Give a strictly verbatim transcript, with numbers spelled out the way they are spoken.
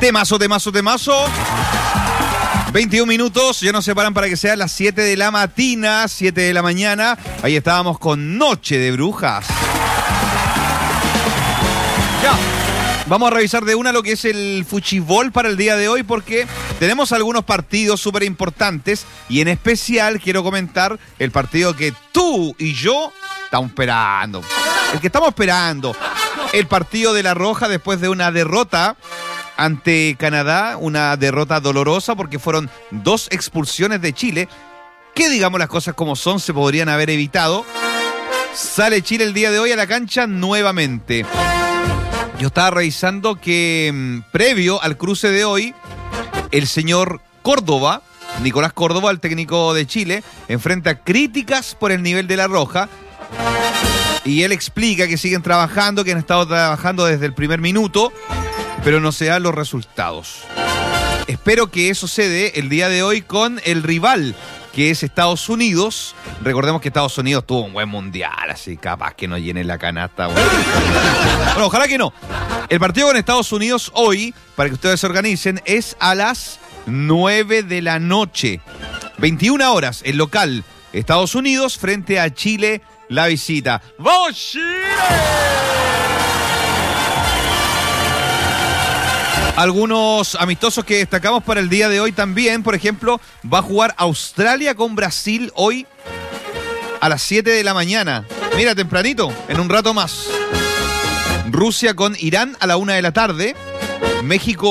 Temazo, temazo, temazo. veintiún minutos, ya nos separan para que sean las siete de la mañana, siete de la mañana. Ahí estábamos con Noche de Brujas. Ya, vamos a revisar de una lo que es el fuchibol para el día de hoy, porque tenemos algunos partidos súper importantes y en especial quiero comentar el partido que tú y yo estamos esperando. El que estamos esperando, el partido de La Roja después de una derrota ante Canadá, una derrota dolorosa porque fueron dos expulsiones de Chile que, digamos las cosas como son, se podrían haber evitado. Sale Chile el día de hoy a la cancha nuevamente. Yo estaba revisando que mmm, previo al cruce de hoy, el señor Córdoba, Nicolás Córdoba, el técnico de Chile, enfrenta críticas por el nivel de La Roja. Y él explica que siguen trabajando, que han estado trabajando desde el primer minuto, pero no se dan los resultados. Espero que eso se dé el día de hoy con el rival, que es Estados Unidos. Recordemos que Estados Unidos tuvo un buen mundial, así capaz que no llene la canasta. Bueno, bueno, ojalá que no. El partido con Estados Unidos hoy, para que ustedes se organicen, es a las nueve de la noche. veintiuna horas, el local. Estados Unidos frente a Chile, la visita. ¡Vamos, Chile! Algunos amistosos que destacamos para el día de hoy también, por ejemplo, va a jugar Australia con Brasil hoy a las siete de la mañana. Mira, tempranito, en un rato más. Rusia con Irán a la una de la tarde. México